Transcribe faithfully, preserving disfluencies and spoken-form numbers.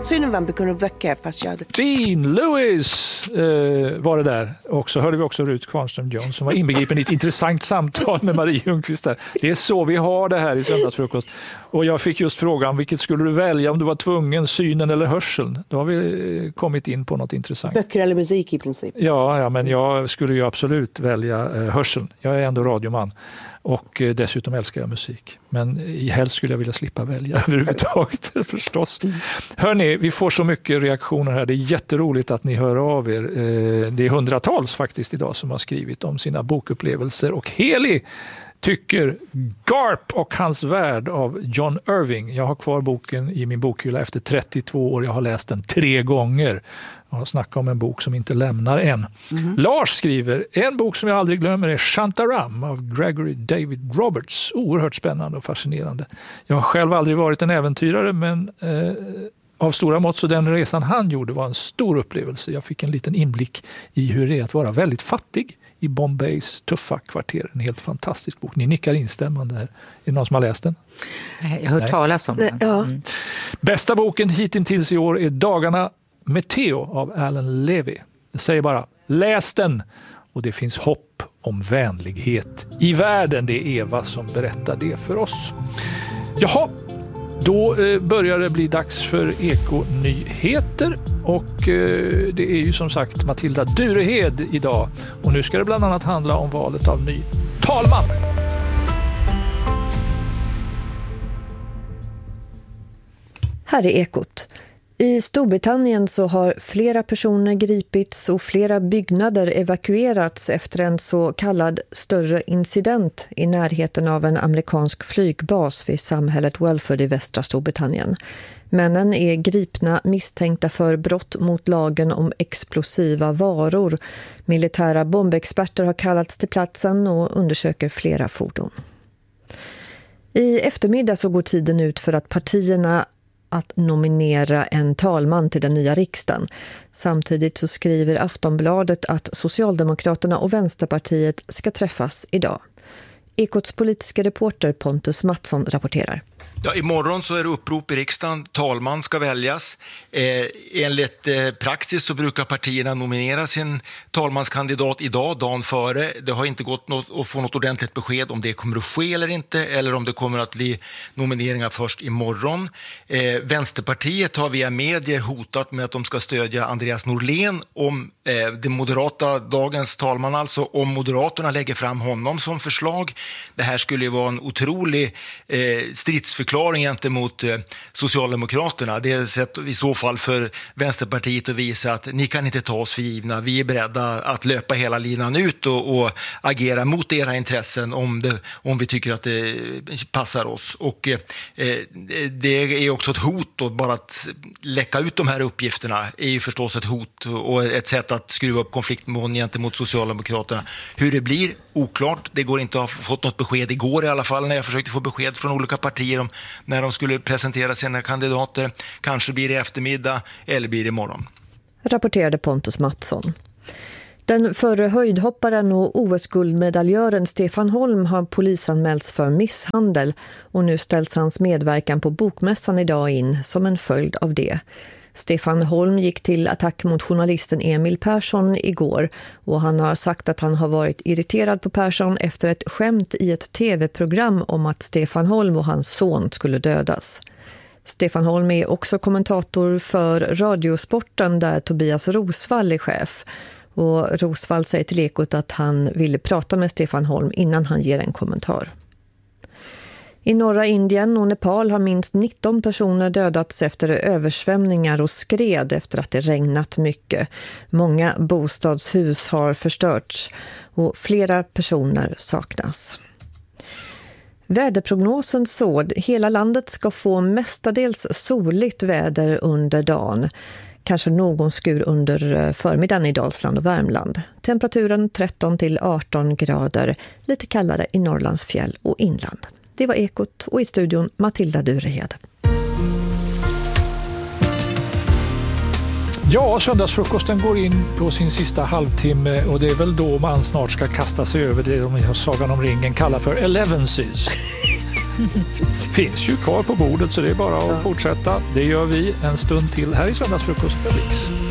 Soon november kunde väcka fast jag hade... Dean Lewis eh, var det där. Och så hörde vi också Ruth Kvarnström-Jones som var inbegripen i ett intressant samtal med Marie Ljungqvist där. Det är så vi har det här i Söndagsfrukost. Och jag fick just frågan, vilket skulle du välja om du var tvungen, synen eller hörseln? Då har vi kommit in på något intressant. Böcker eller musik i princip. Ja, ja men jag skulle ju absolut välja eh, hörseln. Jag är ändå radioman. Och eh, dessutom älskar jag musik. Men i helst skulle jag vilja slippa välja överhuvudtaget förstås. Hörrni, vi får så mycket reaktioner här. Det är jätteroligt att ni hör av er. Eh, det är hundratals faktiskt idag som har skrivit om sina bokupplevelser. Och Heli tycker Garp och hans värld av John Irving. Jag har kvar boken i min bokhylla efter trettiotvå år. Jag har läst den tre gånger. Jag har snackat om en bok som inte lämnar än. Mm-hmm. Lars skriver, en bok som jag aldrig glömmer är Shantaram av Gregory David Roberts. Oerhört spännande och fascinerande. Jag har själv aldrig varit en äventyrare, men eh, av stora mått så den resan han gjorde var en stor upplevelse. Jag fick en liten inblick i hur det är att vara väldigt fattig i Bombays tuffa kvarter. En helt fantastisk bok. Ni nickar instämmande här. Är det någon som har läst den? Jag har hört Nej. talas om den. Ja. Mm. Bästa boken hittills i år är Dagarna med Theo av Alan Levy. Jag säger bara, läs den! Och det finns hopp om vänlighet i världen. Det är Eva som berättar det för oss. Jaha, då eh, börjar det bli dags för Eko-nyheter. Och eh, det är ju som sagt Matilda Durehed idag. Och nu ska det bland annat handla om valet av ny talman. Här är Ekot. I Storbritannien så har flera personer gripits och flera byggnader evakuerats efter en så kallad större incident i närheten av en amerikansk flygbas vid samhället Welford i västra Storbritannien. Männen är gripna misstänkta för brott mot lagen om explosiva varor. Militära bombexperter har kallats till platsen och undersöker flera fordon. I eftermiddag så går tiden ut för att partierna att nominera en talman till den nya riksdagen. Samtidigt så skriver Aftonbladet att Socialdemokraterna och Vänsterpartiet ska träffas idag. Ekots politiska reporter Pontus Mattsson rapporterar. Ja, imorgon så är det upprop i riksdagen. Talman ska väljas. Eh, enligt eh, praxis så brukar partierna nominera sin talmanskandidat idag, dagen före. Det har inte gått något, att få något ordentligt besked om det kommer att ske eller inte, eller om det kommer att bli nomineringar först imorgon. Eh, Vänsterpartiet har via medier hotat med att de ska stödja Andreas Norlén om eh, det moderata, dagens talman alltså, om Moderaterna lägger fram honom som förslag. Det här skulle ju vara en otrolig eh, stridsförklaring förklaring gentemot eh, Socialdemokraterna. Det är ett sätt i så fall för Vänsterpartiet att visa att ni kan inte ta oss för givna. Vi är beredda att löpa hela linan ut och, och agera mot era intressen om, det, om vi tycker att det passar oss. Och eh, det är också ett hot, och bara att läcka ut de här uppgifterna är ju förstås ett hot och ett sätt att skruva upp konfliktnivån gentemot Socialdemokraterna. Hur det blir, oklart. Det går inte att ha fått något besked igår i alla fall när jag försökte få besked från olika partier om när de skulle presentera sina kandidater. Kanske blir det i eftermiddag eller blir det imorgon. Rapporterade Pontus Mattsson. Den förre höjdhopparen och O S-guldmedaljören Stefan Holm har polisanmälts för misshandel, och nu ställs hans medverkan på bokmässan idag in som en följd av det. Stefan Holm gick till attack mot journalisten Emil Persson igår, och han har sagt att han har varit irriterad på Persson efter ett skämt i ett tv-program om att Stefan Holm och hans son skulle dödas. Stefan Holm är också kommentator för Radiosporten där Tobias Rosvall är chef. Och Rosvall säger till Ekot att han ville prata med Stefan Holm innan han ger en kommentar. I norra Indien och Nepal har minst nitton personer dödats efter översvämningar och skred efter att det regnat mycket. Många bostadshus har förstörts och flera personer saknas. Väderprognosen såg hela landet ska få mestadels soligt väder under dagen. Kanske någon skur under förmiddagen i Dalsland och Värmland. Temperaturen tretton till arton grader, lite kallare i Norrlands fjäll och inland. Det var Ekot, och i studion Matilda Durehed. Ja, söndagsfrukosten går in på sin sista halvtimme, och det är väl då man snart ska kasta sig över det de i Sagan om ringen kallar för elevenses. precis. Finns ju kvar på bordet så det är bara att ja. fortsätta. Det gör vi en stund till här i Söndagsfrukost med Riks.